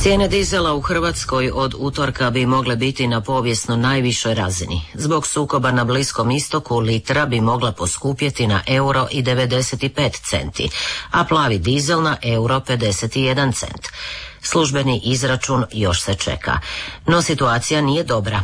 Cijene dizela u Hrvatskoj od utorka bi mogle biti na povijesno najvišoj razini. Zbog sukoba na Bliskom istoku litra bi mogla poskupjeti na €1,95, a plavi dizel na €1,51. Službeni izračun još se čeka. No situacija nije dobra.